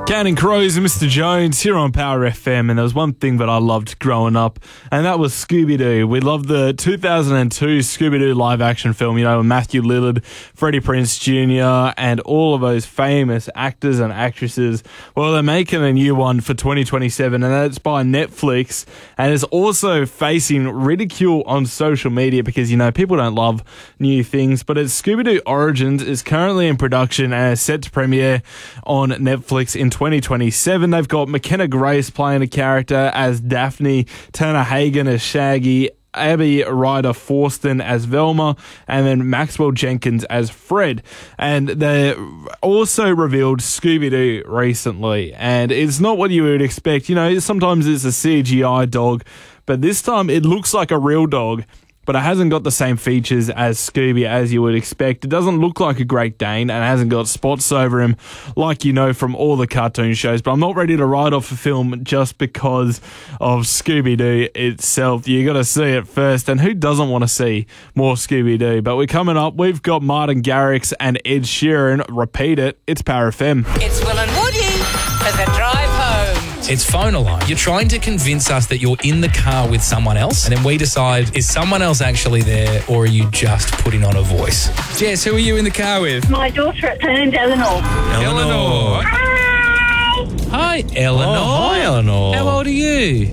Counting Crows and Mr. Jones here on Power FM, and there was one thing that I loved growing up, and that was Scooby-Doo. We loved the 2002 Scooby-Doo live-action film, you know, with Matthew Lillard, Freddie Prinze Jr., and all of those famous actors and actresses. Well, they're making a new one for 2027, and that's by Netflix, and it's also facing ridicule on social media because, you know, people don't love new things, but it's Scooby-Doo Origins is currently in production and is set to premiere on Netflix in 2027. They've got McKenna Grace playing a character as Daphne, Turner Hagen as Shaggy, Abby Ryder Forston as Velma, and then Maxwell Jenkins as Fred. And they also revealed Scooby-Doo recently, and it's not what you would expect. You know, sometimes it's a CGI dog, but this time it looks like a real dog, but it hasn't got the same features as Scooby as you would expect. It doesn't look like a Great Dane and hasn't got spots over him like you know from all the cartoon shows. But I'm not ready to write off a film just because of Scooby-Doo itself. You got to see it first, and who doesn't want to see more Scooby-Doo? But we're coming up. We've got Martin Garrix and Ed Sheeran. Repeat it. It's Power FM. It's Will and Woody for the drive home. It's phone alarm. You're trying to convince us that you're in the car with someone else, and then we decide, is someone else actually there, or are you just putting on a voice? Jess, who are you in the car with? My daughter, her name's Eleanor. Eleanor. Hi! Hi, Eleanor. Oh, hi, Eleanor. How old are you?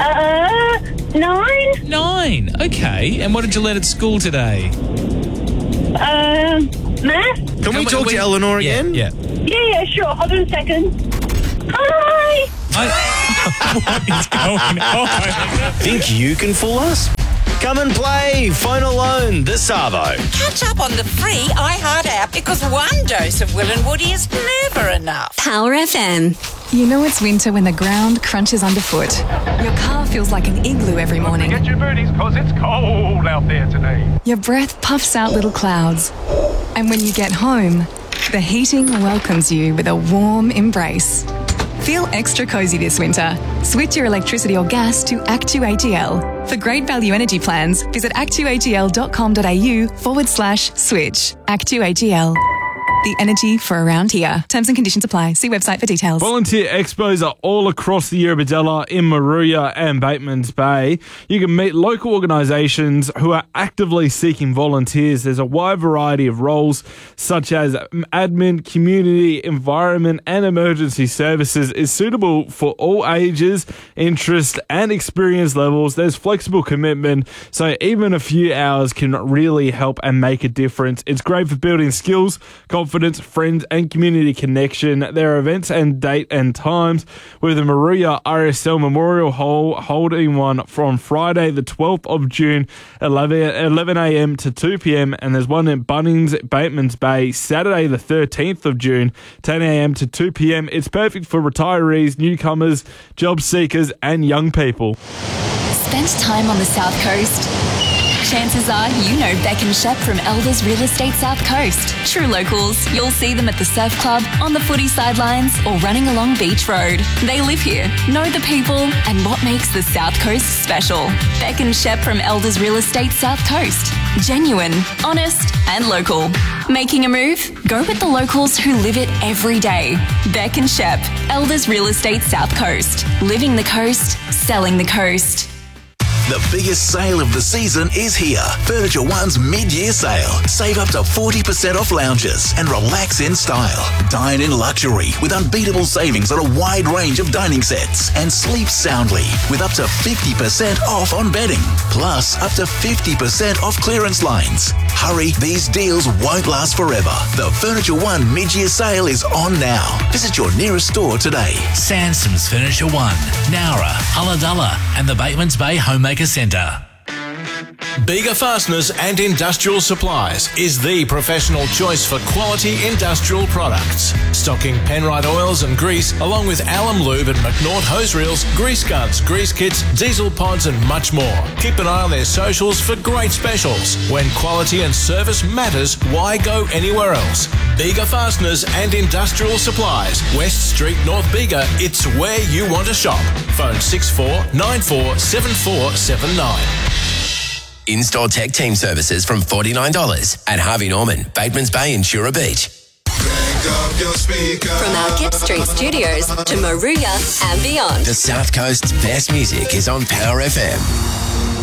9. 9. Okay. And what did you learn at school today? Math? Can we talk to Eleanor again? Yeah. Yeah, sure. Hold on a second. Hi! What is going on? Think you can fool us? Come and play Phone Alone, the Savo. Catch up on the free iHeart app because one dose of Will and Woody is never enough. Power FM. You know it's winter when the ground crunches underfoot. Your car feels like an igloo every morning. Get your booties, cause it's cold out there today. Your breath puffs out little clouds. And when you get home, the heating welcomes you with a warm embrace. Feel extra cozy this winter. Switch your electricity or gas to Actu-ATL. For great value energy plans, visit actuatl.com.au/switch. Actu-ATL. The energy for around here. Terms and conditions apply. See website for details. Volunteer expos are all across the Eurobodalla in Moruya and Batemans Bay. You can meet local organisations who are actively seeking volunteers. There's a wide variety of roles such as admin, community, environment and emergency services is suitable for all ages, interest and experience levels. There's flexible commitment, so even a few hours can really help and make a difference. It's great for building skills, confidence, friends and community connection. There are events and date and times with the Moruya RSL Memorial Hall holding one from Friday the 12th of June 11am to 2pm, and there's one in Bunnings, Batemans Bay, Saturday the 13th of June 10am to 2pm. It's perfect for retirees, newcomers, job seekers and young people. Spend time on the South Coast? Chances are you know Beck and Shep from Elders Real Estate South Coast. True locals, you'll see them at the surf club, on the footy sidelines or running along Beach Road. They live here, know the people and what makes the South Coast special. Beck and Shep from Elders Real Estate South Coast. Genuine, honest and local. Making a move? Go with the locals who live it every day. Beck and Shep, Elders Real Estate South Coast. Living the coast, selling the coast. The biggest sale of the season is here. Furniture One's mid-year sale. Save up to 40% off lounges and relax in style. Dine in luxury with unbeatable savings on a wide range of dining sets. And sleep soundly with up to 50% off on bedding. Plus, up to 50% off clearance lines. Hurry, these deals won't last forever. The Furniture One mid-year sale is on now. Visit your nearest store today. Sansom's Furniture One, Nowra, Ulladulla and the Batemans Bay Homemaker Centre. Bega Fasteners and Industrial Supplies is the professional choice for quality industrial products. Stocking Penrite oils and grease, along with Alum Lube and McNaught hose reels, grease guns, grease kits, diesel pods and much more. Keep an eye on their socials for great specials. When quality and service matters, why go anywhere else? Bega Fasteners and Industrial Supplies, West Street, North Bega. It's where you want to shop. Phone 64947479. In-store tech team services from $49 at Harvey Norman, Batemans Bay and Shura Beach. up your speaker. From our Gibb Street studios to Moruya and beyond. The South Coast's best music is on Power FM.